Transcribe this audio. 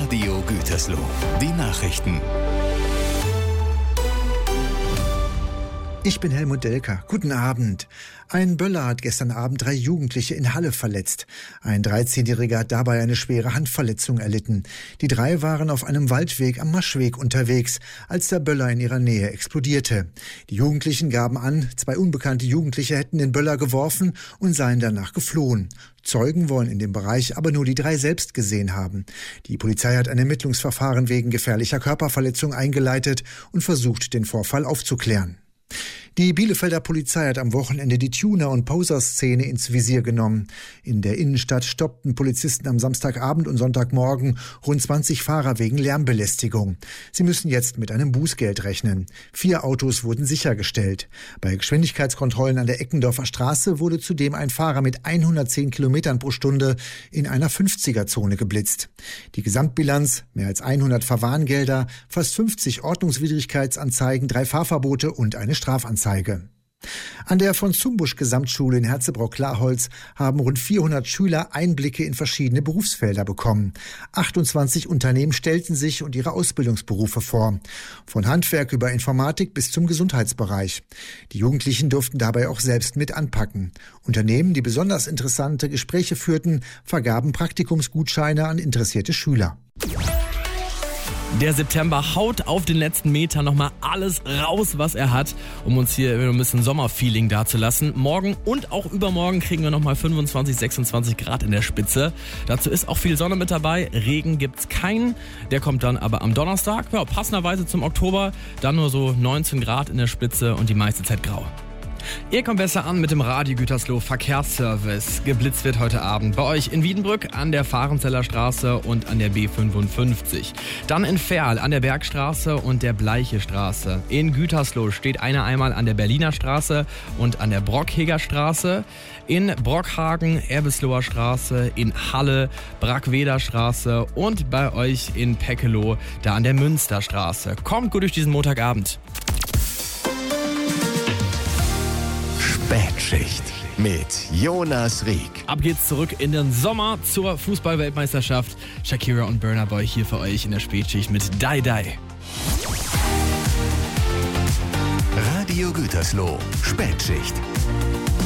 Radio Gütersloh. Die Nachrichten. Ich bin Helmut Delker. Guten Abend. Ein Böller hat gestern Abend 3 Jugendliche in Halle verletzt. Ein 13-Jähriger hat dabei eine schwere Handverletzung erlitten. Die 3 waren auf einem Waldweg am Maschweg unterwegs, als der Böller in ihrer Nähe explodierte. Die Jugendlichen gaben an, 2 unbekannte Jugendliche hätten den Böller geworfen und seien danach geflohen. Zeugen wollen in dem Bereich aber nur die 3 selbst gesehen haben. Die Polizei hat ein Ermittlungsverfahren wegen gefährlicher Körperverletzung eingeleitet und versucht, den Vorfall aufzuklären. Die Bielefelder Polizei hat am Wochenende die Tuner- und Poser-Szene ins Visier genommen. In der Innenstadt stoppten Polizisten am Samstagabend und Sonntagmorgen rund 20 Fahrer wegen Lärmbelästigung. Sie müssen jetzt mit einem Bußgeld rechnen. 4 Autos wurden sichergestellt. Bei Geschwindigkeitskontrollen an der Eckendorfer Straße wurde zudem ein Fahrer mit 110 Kilometern pro Stunde in einer 50er-Zone geblitzt. Die Gesamtbilanz: mehr als 100 Verwarngelder, fast 50 Ordnungswidrigkeitsanzeigen, 3 Fahrverbote und eine Strafanzeige. An der von Zumbusch Gesamtschule in Herzebrock-Klarholz haben rund 400 Schüler Einblicke in verschiedene Berufsfelder bekommen. 28 Unternehmen stellten sich und ihre Ausbildungsberufe vor. Von Handwerk über Informatik bis zum Gesundheitsbereich. Die Jugendlichen durften dabei auch selbst mit anpacken. Unternehmen, die besonders interessante Gespräche führten, vergaben Praktikumsgutscheine an interessierte Schüler. Der September haut auf den letzten Meter nochmal alles raus, was er hat, um uns hier ein bisschen Sommerfeeling dazulassen. Morgen und auch übermorgen kriegen wir nochmal 25, 26 Grad in der Spitze. Dazu ist auch viel Sonne mit dabei. Regen gibt's keinen. Der kommt dann aber am Donnerstag. Ja, passenderweise zum Oktober. Dann nur so 19 Grad in der Spitze und die meiste Zeit grau. Ihr kommt besser an mit dem Radio Gütersloh Verkehrsservice. Geblitzt wird heute Abend bei euch in Wiedenbrück an der Fahrenzeller Straße und an der B55. Dann in Verl an der Bergstraße und der Bleiche Straße. In Gütersloh steht einer einmal an der Berliner Straße und an der Brockheger Straße. In Brockhagen, Erbesloher Straße, in Halle, Brackweder Straße und bei euch in Peckeloh, da an der Münsterstraße. Kommt gut durch diesen Montagabend. Spätschicht mit Jonas Rieck. Ab geht's zurück in den Sommer zur Fußball-Weltmeisterschaft. Shakira und Burna Boy hier für euch in der Spätschicht mit Die Die. Radio Gütersloh, Spätschicht.